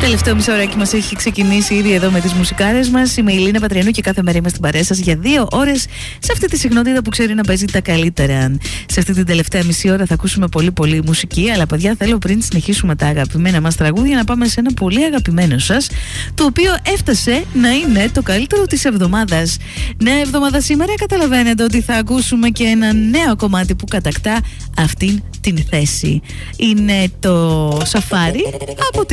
Τελευταίο μισοωράκι μας έχει ξεκινήσει ήδη εδώ με τις μουσικάρες μας. Είμαι η Λίνα Πατριανού και κάθε μέρα είμαστε στην παρέα σας για 2 ώρες σε αυτή τη συχνότητα που ξέρει να παίζει τα καλύτερα. Σε αυτή την τελευταία μισή ώρα θα ακούσουμε πολύ μουσική, αλλά παιδιά θέλω πριν συνεχίσουμε τα αγαπημένα μας τραγούδια να πάμε σε ένα πολύ αγαπημένο σας, το οποίο έφτασε να είναι το καλύτερο της εβδομάδας. Νέα εβδομάδα σήμερα, καταλαβαίνετε ότι θα ακούσουμε και ένα νέο κομμάτι που κατακτά αυτήν την θέση. Είναι το Σαφάρι από